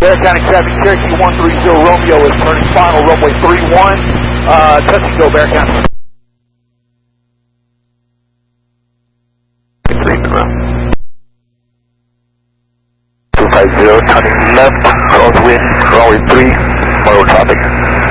Bear County traffic, Cherokee 130 Romeo is turning final runway 31, touch and go Bear County. 250, turning left, crosswind, runway 3, model traffic.